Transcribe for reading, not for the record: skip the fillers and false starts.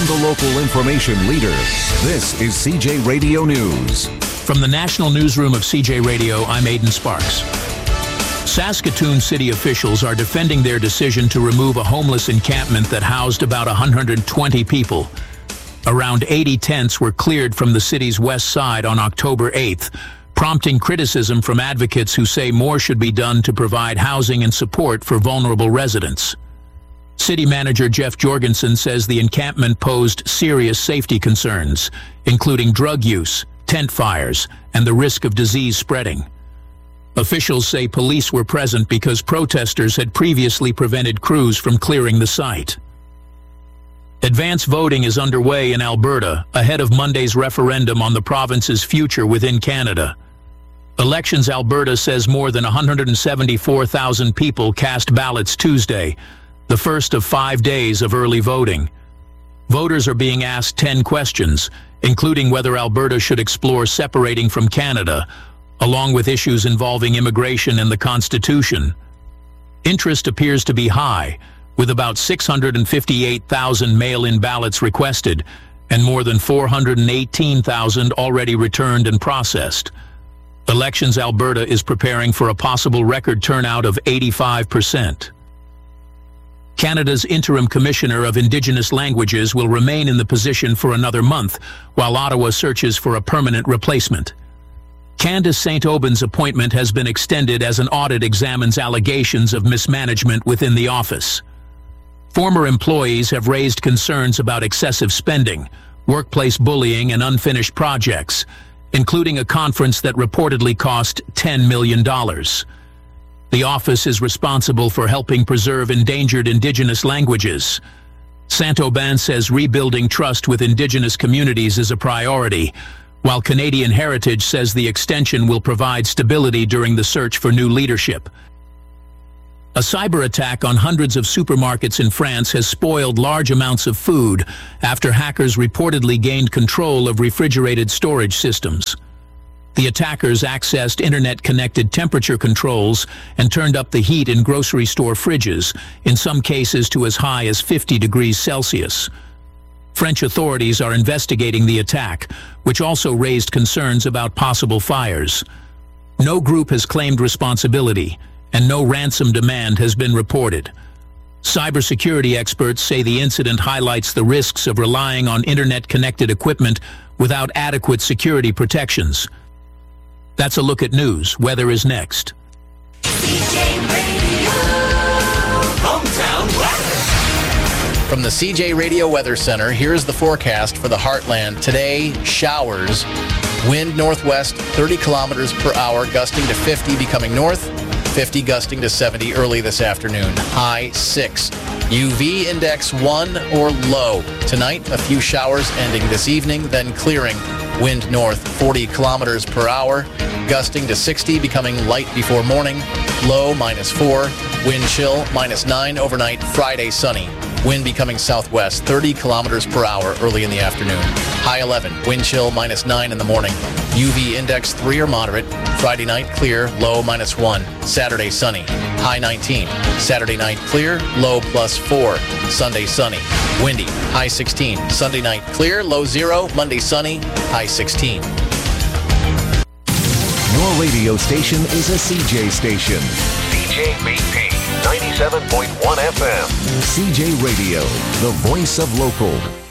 From the local information leader, this is CJ Radio News. From the National Newsroom of CJ Radio, I'm Aidan Sparks. Saskatoon city officials are defending their decision to remove a homeless encampment that housed about 120 people. Around 80 tents were cleared from the city's west side on October 8th, prompting criticism from advocates who say more should be done to provide housing and support for vulnerable residents. City Manager Jeff Jorgensen says the encampment posed serious safety concerns, including drug use, tent fires, and the risk of disease spreading. Officials say police were present because protesters had previously prevented crews from clearing the site. Advance voting is underway in Alberta ahead of Monday's referendum on the province's future within Canada. Elections Alberta says more than 174,000 people cast ballots Tuesday, the first of 5 days of early voting. Voters are being asked 10 questions, including whether Alberta should explore separating from Canada, along with issues involving immigration and the Constitution. Interest appears to be high, with about 658,000 mail-in ballots requested and more than 418,000 already returned and processed. Elections Alberta is preparing for a possible record turnout of 85%. Canada's interim commissioner of Indigenous languages will remain in the position for another month, while Ottawa searches for a permanent replacement. Candace St. Aubyn's appointment has been extended as an audit examines allegations of mismanagement within the office. Former employees have raised concerns about excessive spending, workplace bullying, and unfinished projects, including a conference that reportedly cost $10 million. The office is responsible for helping preserve endangered Indigenous languages. St. Aubyn says rebuilding trust with Indigenous communities is a priority, while Canadian Heritage says the extension will provide stability during the search for new leadership. A cyber attack on hundreds of supermarkets in France has spoiled large amounts of food after hackers reportedly gained control of refrigerated storage systems. The attackers accessed internet-connected temperature controls and turned up the heat in grocery store fridges, in some cases to as high as 50 degrees Celsius. French authorities are investigating the attack, which also raised concerns about possible fires. No group has claimed responsibility, and no ransom demand has been reported. Cybersecurity experts say the incident highlights the risks of relying on internet-connected equipment without adequate security protections. That's a look at news. Weather is next. CJ Radio, hometown weather. From the CJ Radio Weather Center, here's the forecast for the Heartland. Today, showers. Wind northwest, 30 kilometers per hour, gusting to 50, becoming north. 50 gusting to 70 early this afternoon. High 6. UV index 1 or low. Tonight, a few showers ending this evening, then clearing. Wind north, 40 kilometers per hour, gusting to 60, becoming light before morning. Low -4. Wind chill -9 overnight. Friday sunny. Wind becoming southwest, 30 kilometers per hour early in the afternoon. High 11. Wind chill -9 in the morning. UV index 3 or moderate. Friday night clear, low -1. Saturday sunny. High 19. Saturday night clear, low +4. Sunday sunny. Windy, high 16. Sunday night clear, low 0. Monday sunny, high 16. Your radio station is a CJ station. CJBP 97.1 FM. CJ Radio, the voice of local.